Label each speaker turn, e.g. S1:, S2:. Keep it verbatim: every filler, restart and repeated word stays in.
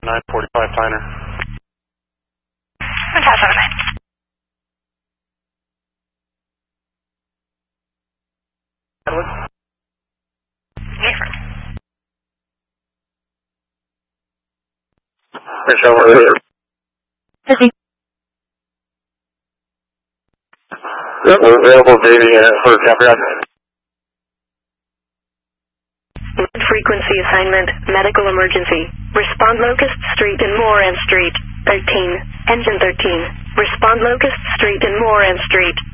S1: nine forty-five Tyner.
S2: Fantastic.
S1: Edward?
S2: Different.
S1: Michelle, over here.
S2: Busy.
S1: Yep, we're available, baby, uh, for Capriot.
S3: Frequency assignment, medical emergency. Respond Locust Street and Moran Street. thirteen. Engine thirteen. Respond Locust Street and Moran Street.